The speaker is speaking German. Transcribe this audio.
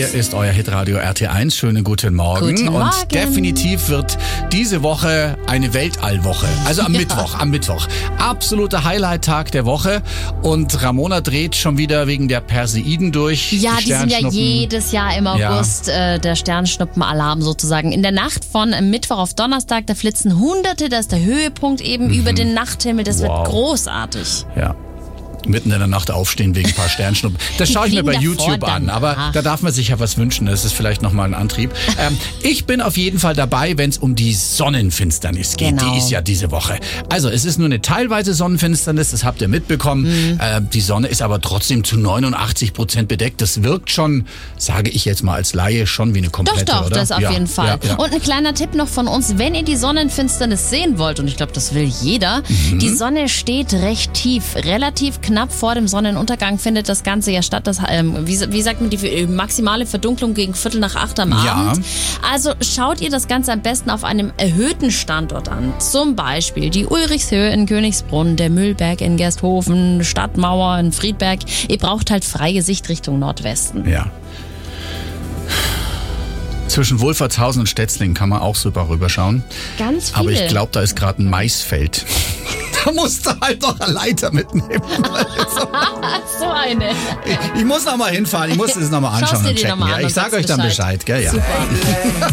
Hier ist euer Hitradio RT1. Schönen guten Morgen. Guten Morgen. Und definitiv wird diese Woche eine Weltallwoche. Also am Mittwoch. Absoluter Highlight-Tag der Woche. Und Ramona dreht schon wieder wegen der Perseiden durch. Ja, die sind ja jedes Jahr im August der Sternschnuppenalarm sozusagen. In der Nacht von Mittwoch auf Donnerstag, da flitzen Hunderte, das ist der Höhepunkt eben über den Nachthimmel. Das wird großartig. Ja. Mitten in der Nacht aufstehen wegen ein paar Sternschnuppen. Das schaue ich mir bei YouTube an, aber da darf man sich ja was wünschen. Das ist vielleicht nochmal ein Antrieb. Ich bin auf jeden Fall dabei, wenn es um die Sonnenfinsternis geht. Genau. Die ist ja diese Woche. Also es ist nur eine teilweise Sonnenfinsternis, das habt ihr mitbekommen. Die Sonne ist aber trotzdem zu 89% bedeckt. Das wirkt schon, sage ich jetzt mal als Laie, schon wie eine komplette, Doch, oder? das auf jeden Fall. Ja. Und ein kleiner Tipp noch von uns, wenn ihr die Sonnenfinsternis sehen wollt, und ich glaube, das will jeder, die Sonne steht recht tief, relativ knapp vor dem Sonnenuntergang findet das Ganze ja statt. Das, wie sagt man, die maximale Verdunklung gegen 7:45 am Abend. Also schaut ihr das Ganze am besten auf einem erhöhten Standort an. Zum Beispiel die Ulrichshöhe in Königsbrunn, der Mühlberg in Gersthofen, Stadtmauer in Friedberg. Ihr braucht halt freie Sicht Richtung Nordwesten. Ja. Zwischen Wolfertshausen und Stetzling kann man auch super rüberschauen. Ganz viel. Aber ich glaube, da ist gerade ein Maisfeld. Da musst du halt noch eine Leiter mitnehmen. So eine. Ich muss noch mal hinfahren. Ich muss das noch mal anschauen Schaust dir und die checken. noch mal an Ich und sage sagst euch dann Bescheid. Gell? Ja. Super.